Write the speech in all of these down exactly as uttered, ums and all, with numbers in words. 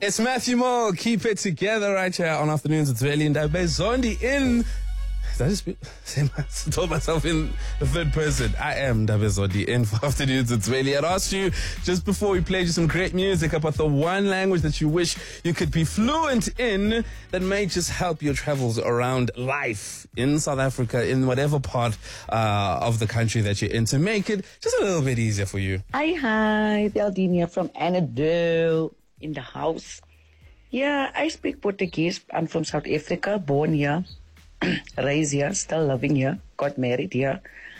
It's Matthew Moore. Keep it together right here on Afternoons with Zweli and Dabezondi in... Did I just be, say my, told myself in the third person? I am Dabezondi in for Afternoons with Zweli. I'd asked you just before we played you some great music about the one language that you wish you could be fluent in that may just help your travels around life in South Africa, in whatever part uh, of the country that you're in, to make it just a little bit easier for you. Hi, hi, Valdenia from Annandale in the house. Yeah, I speak Portuguese. I'm from South Africa, born here. Raised here, still living here, got married here.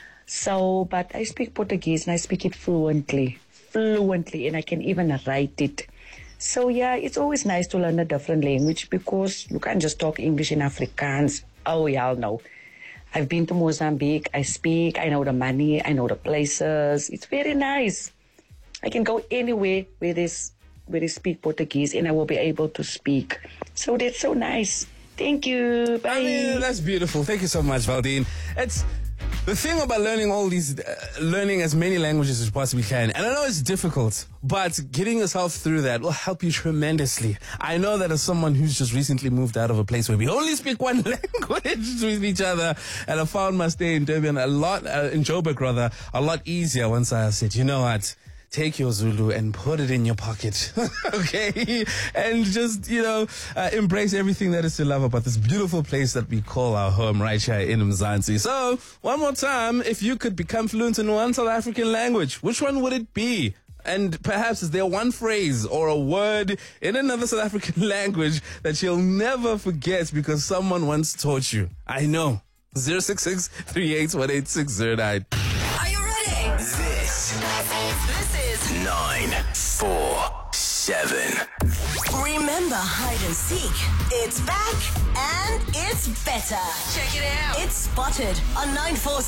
So, but I speak Portuguese and I speak it fluently, fluently, and I can even write it. So yeah, it's always nice to learn a different language because you can't just talk English in Afrikaans. Oh, y'all know. I've been to Mozambique, I speak, I know the money, I know the places. It's very nice. I can go anywhere where, there's, where they speak Portuguese and I will be able to speak. So that's so nice. Thank you. Bye. I mean, that's beautiful. Thank you so much, Valdine. It's the thing about learning all these, uh, learning as many languages as you possibly can. And I know it's difficult, but getting yourself through that will help you tremendously. I know that as someone who's just recently moved out of a place where we only speak one language with each other, and I found my stay in Durban a lot, uh, in Joburg rather, a lot easier once I said, you know what? Take your Zulu and put it in your pocket, okay? And just, you know, uh, embrace everything that is to love about this beautiful place that we call our home right here in Mzansi. So, one more time, if you could become fluent in one South African language, which one would it be? And perhaps is there one phrase or a word in another South African language that you'll never forget because someone once taught you? I know. zero six six, three eight one eight six zero nine. Are you ready? This This is nine four seven. Remember Hide and Seek. It's back and it's better. Check it out. It's Spotted on nine four